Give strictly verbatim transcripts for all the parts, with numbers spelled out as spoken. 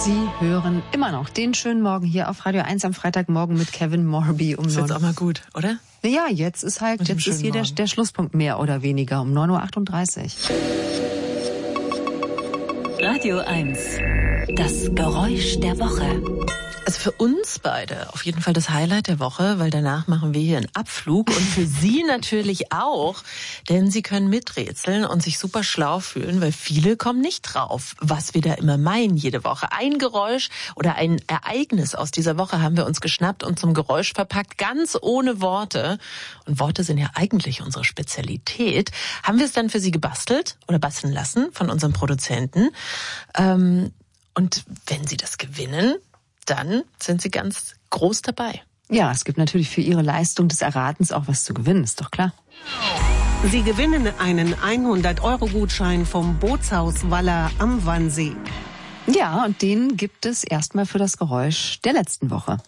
Sie hören immer noch den schönen Morgen hier auf Radio eins am Freitagmorgen mit Kevin Morby um neun Uhr. Ist jetzt auch mal gut, oder? Ja, jetzt ist halt, Mit dem jetzt ist hier der, schönen der Schlusspunkt mehr oder weniger um neun Uhr achtunddreißig. Radio eins. Das Geräusch der Woche. Also für uns beide auf jeden Fall das Highlight der Woche, weil danach machen wir hier einen Abflug und für Sie natürlich auch, denn Sie können miträtseln und sich super schlau fühlen, weil viele kommen nicht drauf, was wir da immer meinen jede Woche. Ein Geräusch oder ein Ereignis aus dieser Woche haben wir uns geschnappt und zum Geräusch verpackt, ganz ohne Worte. Und Worte sind ja eigentlich unsere Spezialität. Haben wir es dann für Sie gebastelt oder basteln lassen von unserem Produzenten. Und wenn Sie das gewinnen, dann sind Sie ganz groß dabei. Ja, es gibt natürlich für Ihre Leistung des Erratens auch was zu gewinnen, ist doch klar. Sie gewinnen einen hundert-Euro-Gutschein vom Bootshaus Waller am Wannsee. Ja, und den gibt es erstmal für das Geräusch der letzten Woche.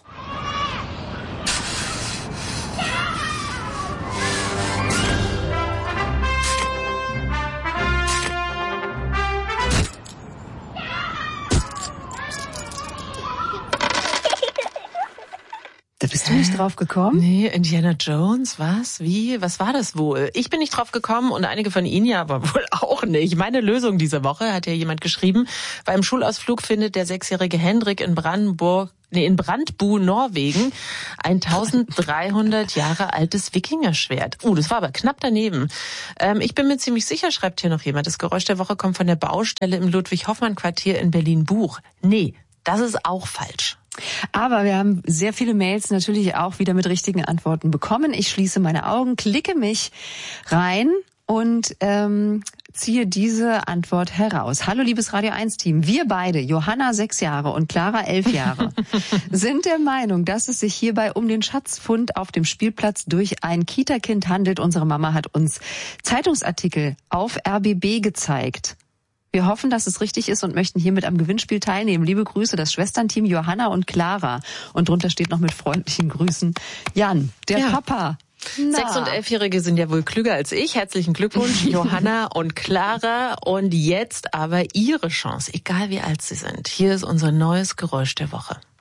Da bist du nicht drauf gekommen? Nee, Indiana Jones, was? Wie? Was war das wohl? Ich bin nicht drauf gekommen und einige von Ihnen ja aber wohl auch nicht. Meine Lösung diese Woche, hat ja jemand geschrieben, beim Schulausflug findet der sechsjährige Hendrik in Brandenburg Nee, in Brandbu, Norwegen, ein eintausenddreihundert Jahre altes Wikingerschwert. Uh, das war aber knapp daneben. Ähm, ich bin mir ziemlich sicher, schreibt hier noch jemand, das Geräusch der Woche kommt von der Baustelle im Ludwig-Hoffmann-Quartier in Berlin-Buch. Nee, das ist auch falsch. Aber wir haben sehr viele Mails natürlich auch wieder mit richtigen Antworten bekommen. Ich schließe meine Augen, klicke mich rein und ähm, ziehe diese Antwort heraus. Hallo liebes Radio eins Team, wir beide, Johanna sechs Jahre und Clara elf Jahre, sind der Meinung, dass es sich hierbei um den Schatzfund auf dem Spielplatz durch ein Kita-Kind handelt. Unsere Mama hat uns Zeitungsartikel auf R B B gezeigt. Wir hoffen, dass es richtig ist und möchten hiermit am Gewinnspiel teilnehmen. Liebe Grüße, das Schwesternteam Johanna und Clara. Und drunter steht noch mit freundlichen Grüßen Jan, der ja. Papa. Na. Sechs- und Elfjährige sind ja wohl klüger als ich. Herzlichen Glückwunsch, Johanna und Clara. Und jetzt aber Ihre Chance, egal wie alt Sie sind. Hier ist unser neues Geräusch der Woche.